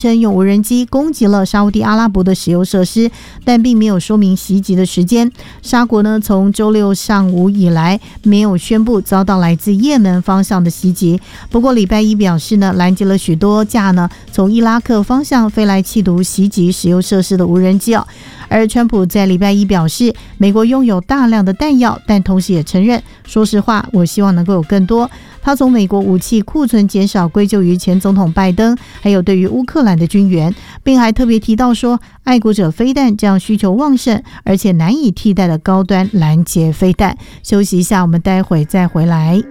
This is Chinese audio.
称用无人机攻击了沙烏地阿拉伯的石油设施，但并没有说明袭击的时间。沙国呢，从周六上午以来没有宣布遭到来自也门方向的袭击。不过礼拜一表示呢，拦截了许多架呢从伊拉克方向飞来企图袭击石油设施的无人机。而川普在礼拜一表示，美国拥有大量的弹药，但同时也承认，说实话，我希望能够有更多。他从美国武器库存减少归咎于前总统拜登，还有对于乌克兰的军援，并还特别提到说，爱国者飞弹这样需求旺盛而且难以替代的高端拦截飞弹。休息一下，我们待会再回来。